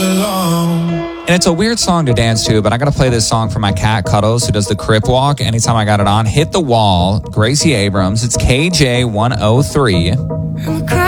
belong. And it's a weird song to dance to, but I got to play this song for my cat, Cuddles, who does the Crip Walk anytime I got it on. Hit the Wall, Gracie Abrams. It's KJ103.